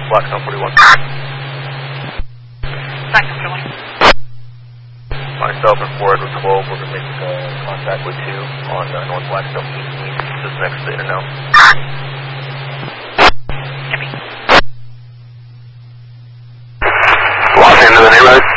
Blackstone 41. Blackstone 41. Myself and 4 Edward 12, we're going to make contact with you on North Blackstone. Just next to now. Copy. Lost into the neighborhood.